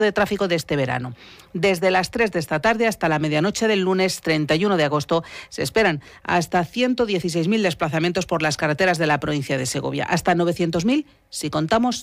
de tráfico de este verano. Desde las 3 de esta tarde hasta la medianoche del lunes 31 de agosto se esperan hasta 116.000 desplazamientos por las carreteras de la provincia de Segovia, hasta 900.000 si contamos